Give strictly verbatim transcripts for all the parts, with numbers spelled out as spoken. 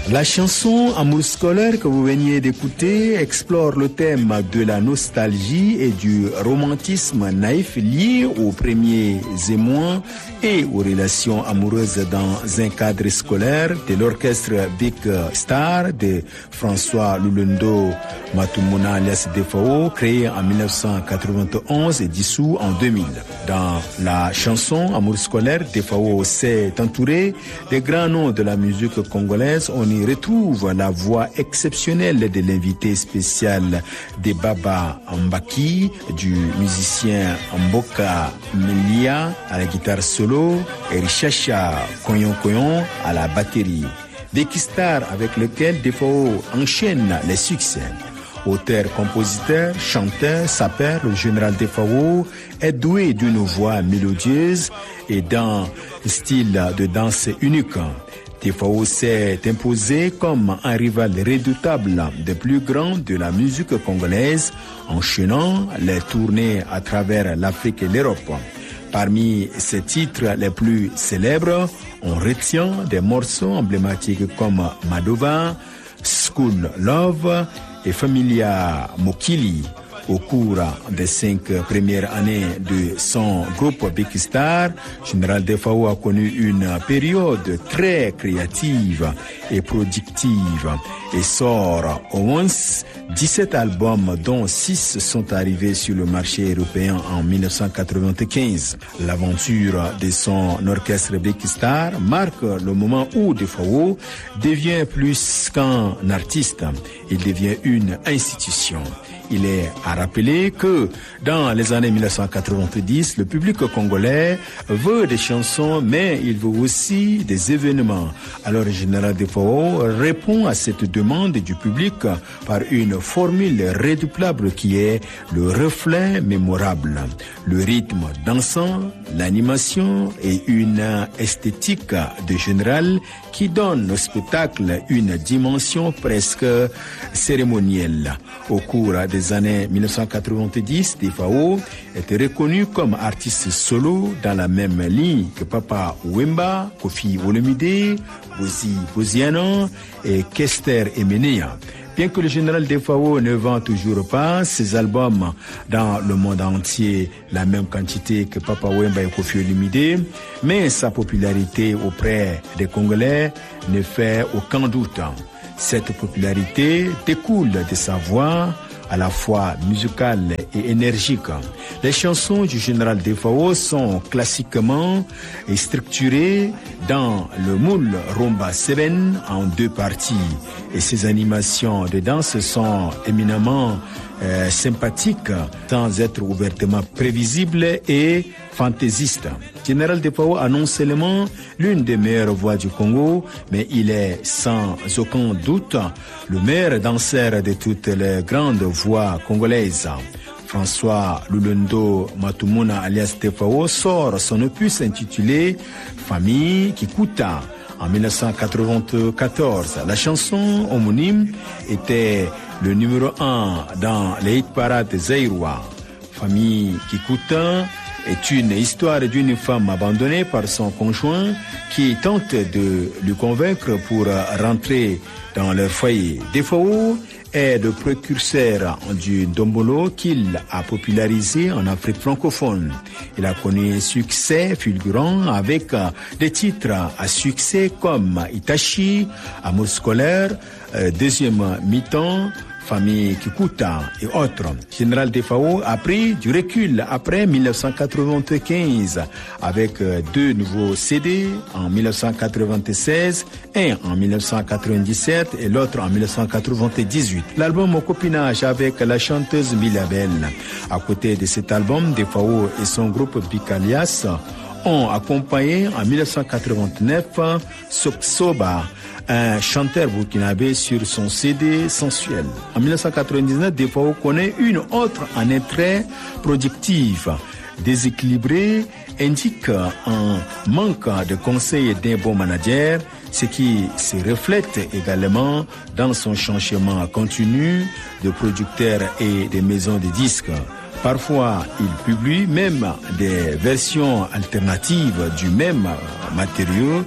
La chanson Amour scolaire que vous veniez d'écouter explore le thème de la nostalgie et du romantisme naïf lié aux premiers émois et aux relations amoureuses dans un cadre scolaire de l'orchestre Big Star de François Lulendo Matumuna alias Defao, créé en mille neuf cent quatre-vingt-onze et dissous en deux mille. Dans la chanson Amour scolaire, Defao s'est entouré des grands noms de la musique congolaise. On y retrouve la voix exceptionnelle de l'invité spécial de Baba Mbaki, du musicien Mboka Melia à la guitare solo et Richacha Koyon Koyon à la batterie. Big Star avec lequel Defao enchaîne les succès. Auteur, compositeur, chanteur, sapeur, le général Defao est doué d'une voix mélodieuse et d'un style de danse unique. Defao s'est imposé comme un rival redoutable des plus grands de la musique congolaise, enchaînant les tournées à travers l'Afrique et l'Europe. Parmi ses titres les plus célèbres, on retient des morceaux emblématiques comme Madova, School Love et Familia Mokili. Au cours des cinq premières années de son groupe Big Star, Général Defao a connu une période très créative et productive et sort au moins dix-sept albums dont six sont arrivés sur le marché européen en mille neuf cent quatre-vingt-quinze. L'aventure de son orchestre Big Star marque le moment où Defao devient plus qu'un artiste, il devient une institution. Il est à rappeler que dans les années mille neuf cent quatre-vingt-dix, le public congolais veut des chansons, mais il veut aussi des événements. Alors le général Defao répond à cette demande du public par une formule redoublable qui est le reflet mémorable. Le rythme dansant, l'animation et une esthétique de général qui donne au spectacle une dimension presque cérémonielle. Au cours des années mille neuf cent quatre-vingt-dix, Defao était reconnu comme artiste solo dans la même ligne que Papa Wemba, Kofi Olomide, Bozi Boziano et Kester Emenea. Bien que le général Defao ne vend toujours pas ses albums dans le monde entier la même quantité que Papa Wemba et Kofi Olomide, mais sa popularité auprès des Congolais ne fait aucun doute. Cette popularité découle de sa voix à la fois musicale et énergique. Les chansons du général Defao sont classiquement structurées dans le moule rumba sept en deux parties et ses animations de danse sont éminemment euh, sympathiques sans être ouvertement prévisibles et fantaisistes. Général Defao a non seulement l'une des meilleures voix du Congo, mais il est sans aucun doute le meilleur danseur de toutes les grandes voix congolaises. François Lulendo Matumuna alias Defao sort son opus intitulé Famille Kikuta en mille neuf cent quatre-vingt-quatorze. La chanson homonyme était le numéro un dans les hit parades zaïrois. Famille Kikuta est une histoire d'une femme abandonnée par son conjoint qui tente de lui convaincre pour rentrer dans leur foyer. Defao est le précurseur du Ndombolo qu'il a popularisé en Afrique francophone. Il a connu un succès fulgurant avec des titres à succès comme Itachi, Amour scolaire, Deuxième mi-temps, Famille Kikuta et autres. Général Defao a pris du recul après mille neuf cent quatre-vingt-quinze avec deux nouveaux C D en mille neuf cent quatre-vingt-seize, un en mille neuf cent quatre-vingt-dix-sept et l'autre en mille neuf cent quatre-vingt-dix-huit. L'album au copinage avec la chanteuse Milabel. À côté de cet album, Defao et son groupe Bicalias ont accompagné en mille neuf cent quatre-vingt-neuf Soksoba, un chanteur burkinabé sur son C D Sensuel. En mille neuf cent quatre-vingt-dix-neuf, Defao connaît une autre année très productive. Déséquilibré, indique un manque de conseils d'un bon manager, ce qui se reflète également dans son changement continu de producteur et de maisons de disques. Parfois, il publie même des versions alternatives du même matériau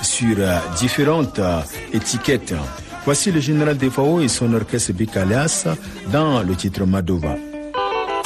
sur différentes étiquettes. Voici le général Defao et son orchestre Bicalias dans le titre Madova.